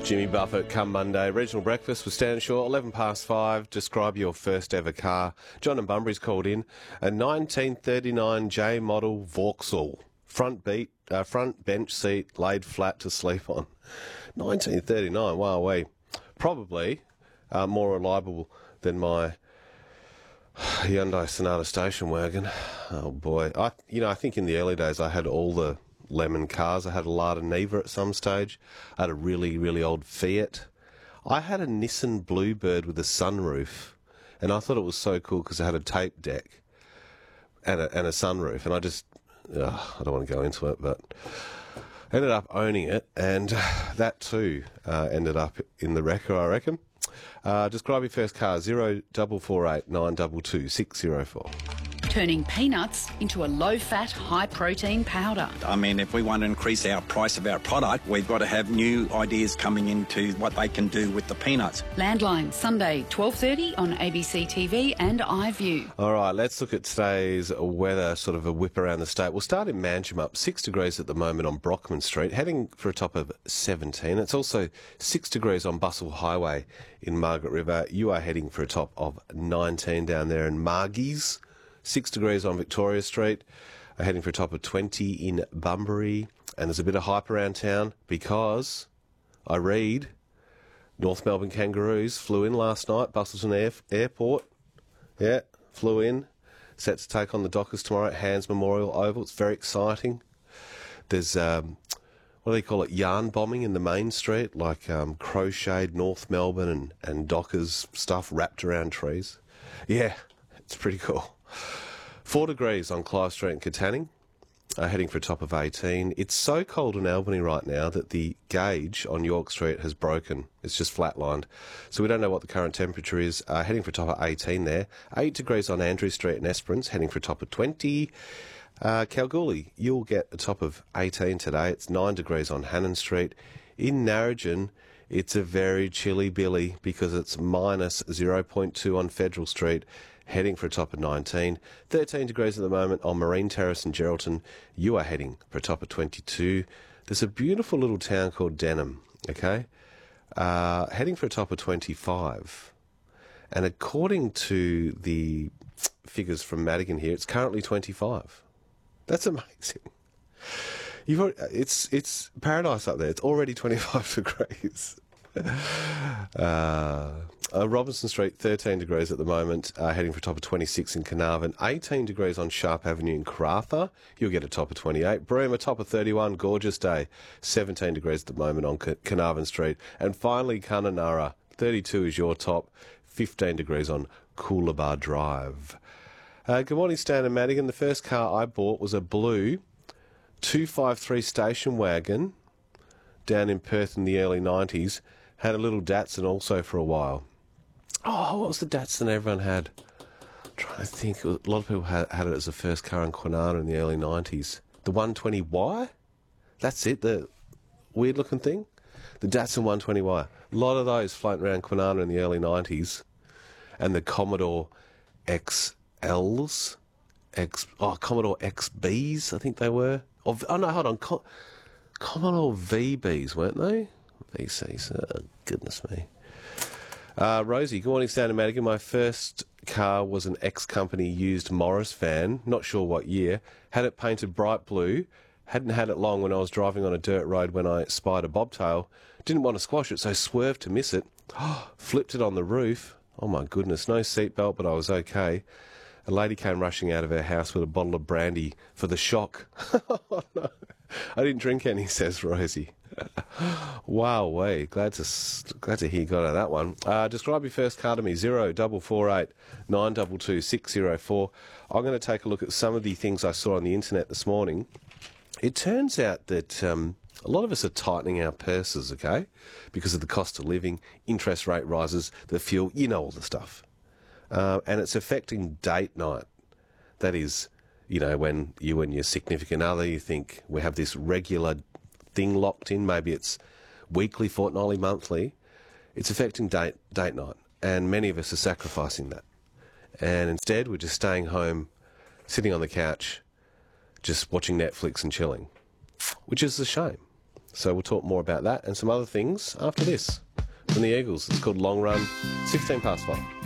Jimmy Buffett, come Monday. Regional breakfast with Stan Shaw, 11 past 5. Describe your first ever car. John and Bunbury's called in. A 1939 J model Vauxhall. Front bench seat, laid flat to sleep on. 1939, wow, wee. Probably more reliable than my Hyundai Sonata station wagon. Oh boy. I think in the early days I had all the lemon cars. I had a Lada Niva at some stage. I had a really, really old Fiat. I had a Nissan Bluebird with a sunroof, and I thought it was so cool because it had a tape deck and a sunroof, and I don't want to go into it, but I ended up owning it, and that too ended up in the wrecker, I reckon. Describe your first car, 0448 922 604. Turning peanuts into a low-fat, high-protein powder. I mean, if we want to increase our price of our product, we've got to have new ideas coming into what they can do with the peanuts. Landline, Sunday, 12:30 on ABC TV and iView. All right, let's look at today's weather, sort of a whip around the state. We'll start in Manjimup, 6 degrees at the moment on Brockman Street, heading for a top of 17. It's also 6 degrees on Bustle Highway in Margaret River. You are heading for a top of 19 down there in Margie's. 6 degrees on Victoria Street, heading for a top of 20 in Bunbury. And there's a bit of hype around town because I read North Melbourne Kangaroos flew in last night, Busselton Airport. Yeah, flew in. Set to take on the Dockers tomorrow at Hands Memorial Oval. It's very exciting. There's, what do they call it, yarn bombing in the main street, like crocheted North Melbourne and Dockers stuff wrapped around trees. Yeah, it's pretty cool. 4 degrees on Clive Street in Katanning, heading for a top of 18. It's so cold in Albany right now that the gauge on York Street has broken. It's just flatlined. So we don't know what the current temperature is. Heading for a top of 18 there. 8 degrees on Andrew Street in Esperance, heading for a top of 20. Kalgoorlie, you'll get a top of 18 today. It's 9 degrees on Hannon Street. In Narrogin, it's a very chilly billy because it's minus 0.2 on Federal Street, heading for a top of 19. 13 degrees at the moment on Marine Terrace in Geraldton. You are heading for a top of 22. There's a beautiful little town called Denham, okay? Heading for a top of 25. And according to the figures from Madigan here, it's currently 25. That's amazing. It's paradise up there. It's already 25 degrees. Robinson Street, 13 degrees at the moment, heading for a top of 26 in Carnarvon. 18 degrees on Sharp Avenue in Karratha. You'll get a top of 28. Broome, a top of 31. Gorgeous day. 17 degrees at the moment on Carnarvon Street. And finally, Kununurra, 32 is your top. 15 degrees on Coolabah Drive. Good morning, Stan and Madigan. The first car I bought was a blue 253 station wagon down in Perth in the early 90s. Had a little Datsun also for a while. Oh, what was the Datsun everyone had? I'm trying to think. A lot of people had it as a first car in Kwinana in the early 90s. The 120Y? That's it, the weird-looking thing? The Datsun 120Y. A lot of those floating around Kwinana in the early 90s. And the Commodore XLs. Commodore XBs, I think they were. Hold on. Commodore VBs, weren't they? VCs. Oh, goodness me. Rosie, good morning, Stan and Madigan. My first car was an ex-company used Morris van, not sure what year. Had it painted bright blue. Hadn't had it long when I was driving on a dirt road when I spied a bobtail. Didn't want to squash it, so swerved to miss it. Flipped it on the roof. Oh, my goodness. No seatbelt, but I was okay. A lady came rushing out of her house with a bottle of brandy for the shock. Oh, no. I didn't drink any, says Rosie. Wow, way. Glad to hear you got out of that one. Describe your first car to me, 0448 922 604. I'm going to take a look at some of the things I saw on the internet this morning. It turns out that a lot of us are tightening our purses, okay, because of the cost of living, interest rate rises, the fuel, you know all the stuff. And it's affecting date night. That is, when you and your significant other, you think we have this regular thing locked in, maybe it's weekly, fortnightly, monthly. It's affecting date night. And many of us are sacrificing that. And instead, we're just staying home, sitting on the couch, just watching Netflix and chilling, which is a shame. So we'll talk more about that and some other things after this from the Eagles. It's called Long Run. 16 past 5.